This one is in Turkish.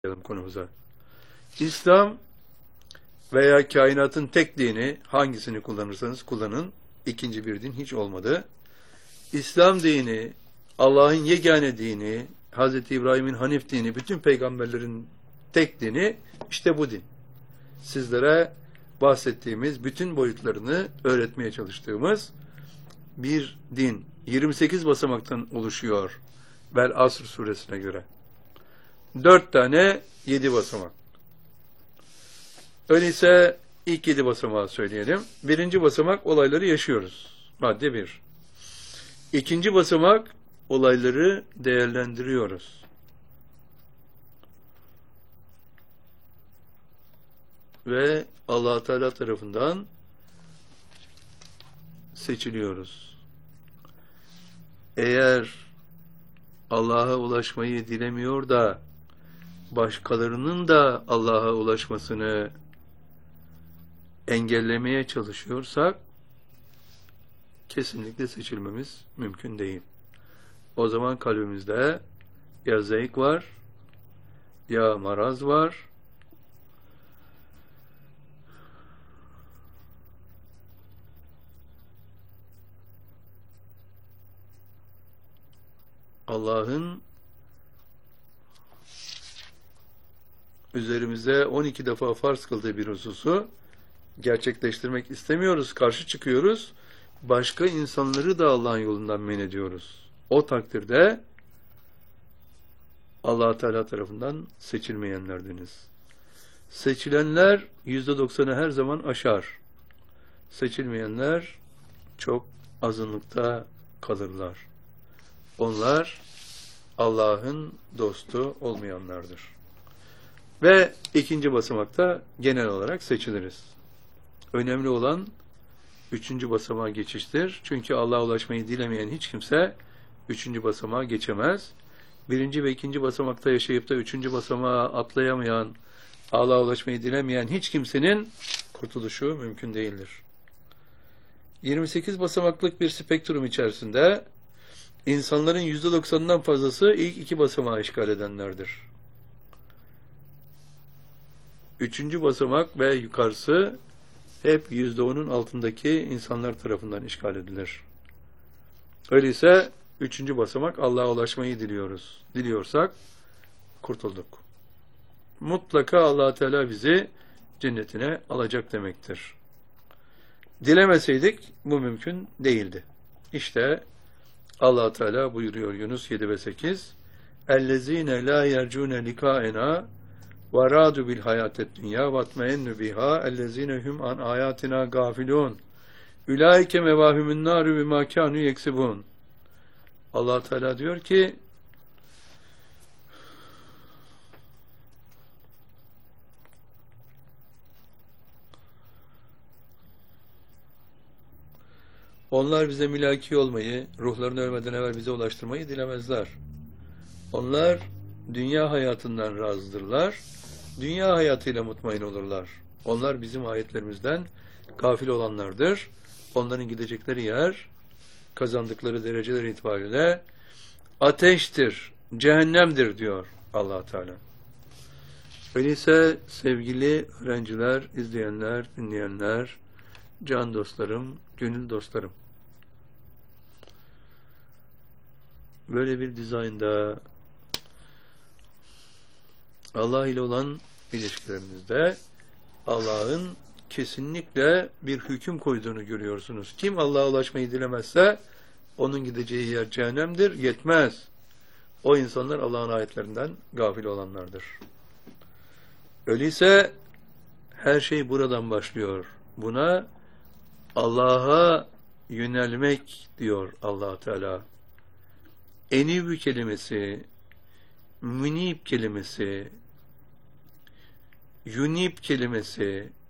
konumuza. İslam veya kainatın tek dini, hangisini kullanırsanız kullanın, ikinci bir din hiç olmadı. İslam dini, Allah'ın yegane dini, Hz. İbrahim'in Hanif dini, bütün peygamberlerin tek dini, işte bu din. Sizlere bahsettiğimiz bütün boyutlarını öğretmeye çalıştığımız bir din. 28 basamaktan oluşuyor Vel Asr suresine göre. 4 tane 7 basamak. Öyleyse ilk 7 basamağı söyleyelim. Birinci basamak, olayları yaşıyoruz. Madde 1. İkinci basamak, olayları değerlendiriyoruz. Ve Allah Teala tarafından seçiliyoruz. Eğer Allah'a ulaşmayı dilemiyor da başkalarının da Allah'a ulaşmasını engellemeye çalışıyorsak kesinlikle seçilmemiz mümkün değil. O zaman kalbimizde ya zevk var, ya maraz var, Allah'ın üzerimize 12 defa farz kıldığı bir hususu gerçekleştirmek istemiyoruz, karşı çıkıyoruz. Başka insanları da Allah'ın yolundan men ediyoruz. O takdirde Allah Teala tarafından seçilmeyenlerdeniz. Seçilenler %90'ı her zaman aşar. Seçilmeyenler çok azınlıkta kalırlar. Onlar Allah'ın dostu olmayanlardır. Ve ikinci basamakta genel olarak seçiliriz. Önemli olan 3. basamağa geçiştir. Çünkü Allah'a ulaşmayı dilemeyen hiç kimse 3. basamağa geçemez. 1. ve 2. basamakta yaşayıp da 3. basamağa atlayamayan, Allah'a ulaşmayı dilemeyen hiç kimsenin kurtuluşu mümkün değildir. 28 basamaklık bir spektrum içerisinde insanların %90'ından fazlası ilk 2 basamağı işgal edenlerdir. 3. basamak ve yukarısı hep %10'un altındaki insanlar tarafından işgal edilir. Öyleyse 3. basamak, Allah'a ulaşmayı diliyoruz. Diliyorsak kurtulduk. Mutlaka Allah Teala bizi cennetine alacak demektir. Dilemeseydik bu mümkün değildi. İşte Allah Teala buyuruyor Yunus 7 ve 8: "Ellezine la yercune likaena ve radu bil hayatet dünya ve atmeinnu biha ellezine hum an ayatina gafilun ulaike mevahumun naru bima kanu yeksibun." Allah Teala diyor ki, onlar bize mülaki olmayı, ruhlarını ölmeden evvel bize ulaştırmayı dilemezler. Onlar dünya hayatından razıdırlar, dünya hayatıyla mutmain olurlar. Onlar bizim ayetlerimizden gafil olanlardır. Onların gidecekleri yer, kazandıkları dereceler itibariyle ateştir, cehennemdir diyor Allah Teala. Öyleyse sevgili öğrenciler, izleyenler, dinleyenler, can dostlarım, gönül dostlarım, böyle bir dizaynda Allah ile olan ilişkilerinizde Allah'ın kesinlikle bir hüküm koyduğunu görüyorsunuz. Kim Allah'a ulaşmayı dilemezse onun gideceği yer cehennemdir, yetmez. O insanlar Allah'ın ayetlerinden gafil olanlardır. Öyleyse her şey buradan başlıyor. Buna Allah'a yönelmek diyor Allah Teala. Enibü kelimesi, münib kelimesi, yunib kelimesi,